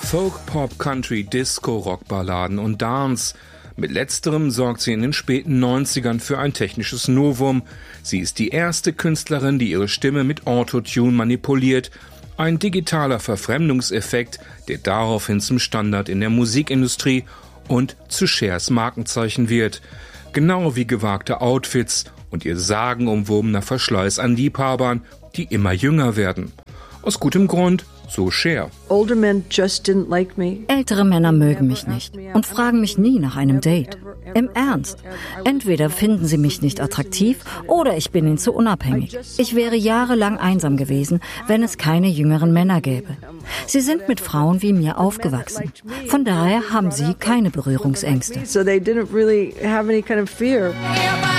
Folk, Pop, Country, Disco, Rockballaden und Dance. Mit letzterem sorgt sie in den späten 90ern für ein technisches Novum. Sie ist die erste Künstlerin, die ihre Stimme mit Autotune manipuliert. Ein digitaler Verfremdungseffekt, der daraufhin zum Standard in der Musikindustrie und zu Chers Markenzeichen wird. Genau wie gewagte Outfits und ihr sagenumwobener Verschleiß an Liebhabern, die immer jünger werden. Aus gutem Grund, so Cher. Ältere Männer mögen mich nicht und fragen mich nie nach einem Date. Im Ernst. Entweder finden sie mich nicht attraktiv oder ich bin ihnen zu unabhängig. Ich wäre jahrelang einsam gewesen, wenn es keine jüngeren Männer gäbe. Sie sind mit Frauen wie mir aufgewachsen. Von daher haben sie keine Berührungsängste.